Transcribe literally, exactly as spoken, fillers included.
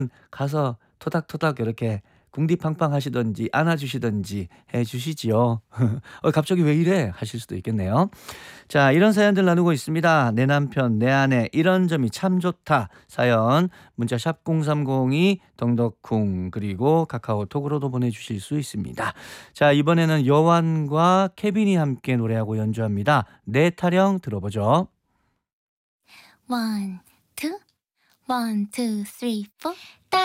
가서 토닥토닥 이렇게 궁디팡팡 하시든지 안아 주시든지 해 주시지요. '어 갑자기 왜 이래?' 하실 수도 있겠네요. 자, 이런 사연들 나누고 있습니다. "내 남편, 내 아내 이런 점이 참 좋다." 사연 문자 샵 공삼공이 덩덕쿵 그리고 카카오톡으로도 보내주실 수 있습니다. 자, 이번에는 여완과 케빈이 함께 노래하고 연주합니다. 내 타령 들어보죠. One, two, one, two, three, four.